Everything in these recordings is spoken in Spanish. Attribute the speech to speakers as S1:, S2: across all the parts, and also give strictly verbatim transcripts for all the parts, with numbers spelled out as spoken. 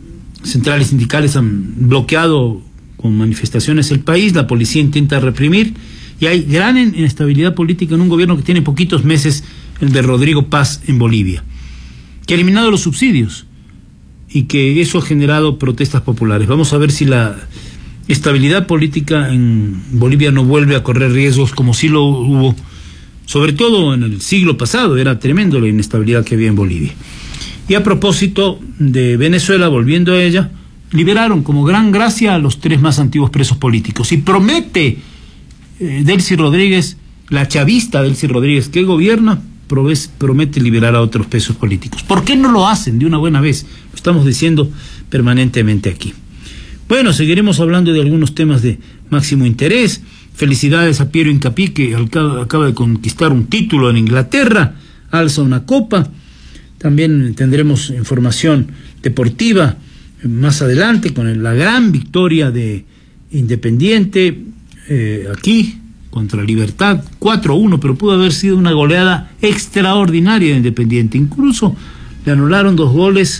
S1: centrales sindicales han bloqueado con manifestaciones el país, la policía intenta reprimir y hay gran inestabilidad política en un gobierno que tiene poquitos meses, el de Rodrigo Paz en Bolivia, que ha eliminado los subsidios y que eso ha generado protestas populares. Vamos a ver si la estabilidad política en Bolivia no vuelve a correr riesgos como sí lo hubo, sobre todo en el siglo pasado. Era tremendo la inestabilidad que había en Bolivia. Y a propósito de Venezuela, volviendo a ella, liberaron como gran gracia a los tres más antiguos presos políticos y promete eh, Delcy Rodríguez, la chavista Delcy Rodríguez que gobierna, promete liberar a otros presos políticos. ¿Por qué no lo hacen de una buena vez? Lo estamos diciendo permanentemente aquí. Bueno, seguiremos hablando de algunos temas de máximo interés. Felicidades a Piero Hincapié, que acaba de conquistar un título en Inglaterra, alza una copa. También tendremos información deportiva más adelante con la gran victoria de Independiente eh, aquí contra Libertad, cuatro a uno, pero pudo haber sido una goleada extraordinaria de Independiente. Incluso le anularon dos goles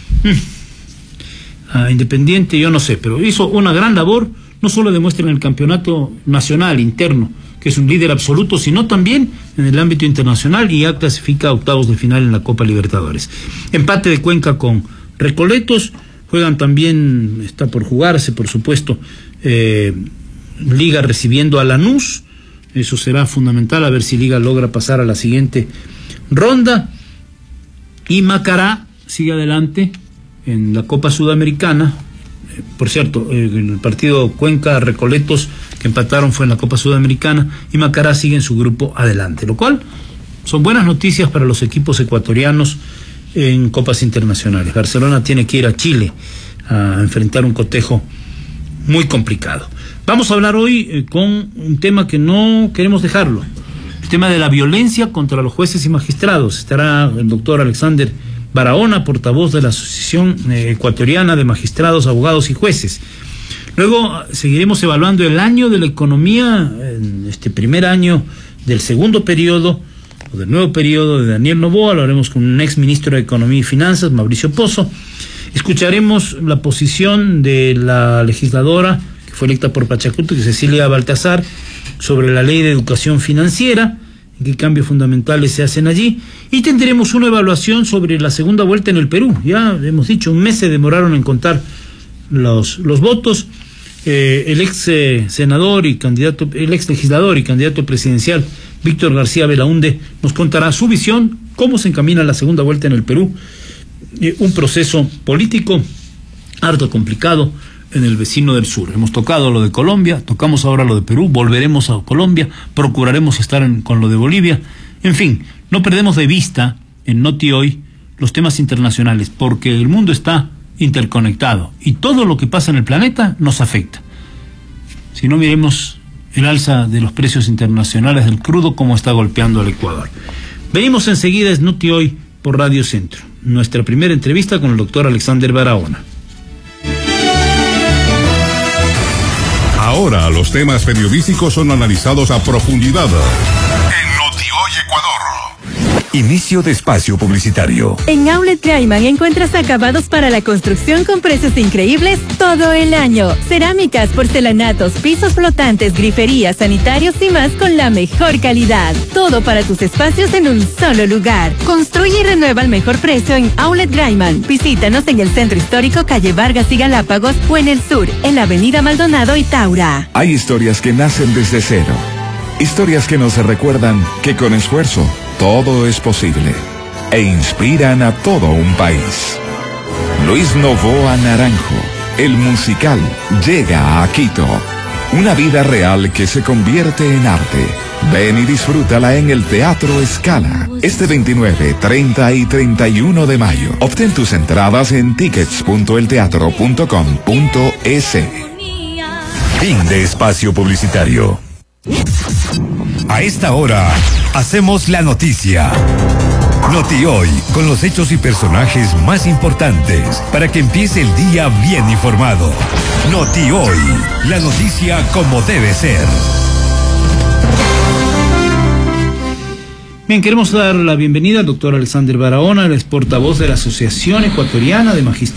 S1: a Independiente, yo no sé, pero hizo una gran labor. No solo demuestra en el campeonato nacional interno que es un líder absoluto, sino también en el ámbito internacional, y ya clasifica a octavos de final en la Copa Libertadores. Empate de Cuenca con Recoletos, juegan también, está por jugarse por supuesto, eh, Liga recibiendo a Lanús. Eso será fundamental, a ver si Liga logra pasar a la siguiente ronda. Y Macará sigue adelante en la Copa Sudamericana. Eh, por cierto, eh, el partido Cuenca-Recoletos que empataron fue en la Copa Sudamericana, y Macará sigue en su grupo adelante, lo cual son buenas noticias para los equipos ecuatorianos en copas internacionales. Barcelona tiene que ir a Chile a enfrentar un cotejo muy complicado. Vamos a hablar hoy eh, con un tema que no queremos dejarlo, el tema de la violencia contra los jueces y magistrados. Estará el doctor Alexander Barahona, portavoz de la Asociación eh, Ecuatoriana de Magistrados, Abogados y Jueces. Luego seguiremos evaluando el año de la economía, en este primer año del segundo periodo, o del nuevo periodo de Daniel Noboa. Lo haremos con un ex ministro de Economía y Finanzas, Mauricio Pozo. Escucharemos la posición de la legisladora que fue electa por Pachacuti, que es Cecilia Baltazar, sobre la ley de educación financiera, en qué cambios fundamentales se hacen allí, y tendremos una evaluación sobre la segunda vuelta en el Perú. Ya hemos dicho, un mes se demoraron en contar los, los votos. Eh, el ex eh, senador y candidato, el ex legislador y candidato presidencial Víctor García Belaúnde nos contará su visión, cómo se encamina la segunda vuelta en el Perú, eh, un proceso político harto complicado en el vecino del sur. Hemos tocado lo de Colombia, tocamos ahora lo de Perú, volveremos a Colombia, procuraremos estar en, con lo de Bolivia. En fin, no perdemos de vista en Noti Hoy los temas internacionales, porque el mundo está interconectado y todo lo que pasa en el planeta nos afecta. Si no, miremos el alza de los precios internacionales del crudo, como está golpeando al Ecuador. Venimos enseguida, es Noti Hoy por Radio Centro. Nuestra primera entrevista con el doctor Alexander Barahona.
S2: Ahora los temas periodísticos son analizados a profundidad en Noti Hoy Ecuador. Inicio de espacio publicitario.
S3: En Outlet Gaiman encuentras acabados para la construcción con precios increíbles todo el año. Cerámicas, porcelanatos, pisos flotantes, griferías, sanitarios y más con la mejor calidad. Todo para tus espacios en un solo lugar. Construye y renueva al mejor precio en Outlet Gaiman. Visítanos en el Centro Histórico, calle Vargas y Galápagos, o en el sur, en la avenida Maldonado y Taura.
S4: Hay historias que nacen desde cero. Historias que nos recuerdan que con esfuerzo todo es posible e inspiran a todo un país. Luis Novoa Naranjo, el musical, llega a Quito. Una vida real que se convierte en arte. Ven y disfrútala en el Teatro Scala este veintinueve, treinta y treinta y uno de mayo. Obtén tus entradas en tickets punto el teatro punto com punto es.
S2: Fin de espacio publicitario.
S5: A esta hora, hacemos la noticia. Noti Hoy, con los hechos y personajes más importantes, para que empiece el día bien informado. Noti Hoy, la noticia como debe ser.
S1: Bien, queremos dar la bienvenida al doctor Alexander Barahona, el ex portavoz de la Asociación Ecuatoriana de Magistrados.